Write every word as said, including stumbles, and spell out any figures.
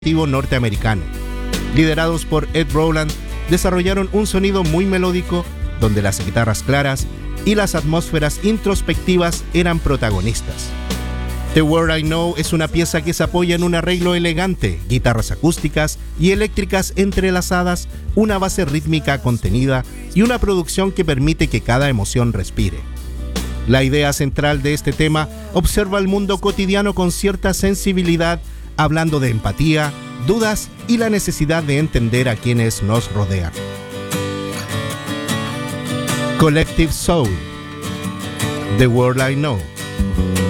norteamericano. Liderados por Ed Rowland, desarrollaron un sonido muy melódico donde las guitarras claras y las atmósferas introspectivas eran protagonistas. The World I Know es una pieza que se apoya en un arreglo elegante, guitarras acústicas y eléctricas entrelazadas, una base rítmica contenida y una producción que permite que cada emoción respire. La idea central de este tema observa el mundo cotidiano con cierta sensibilidad, hablando de empatía, dudas y la necesidad de entender a quienes nos rodean. Collective Soul, The World I Know.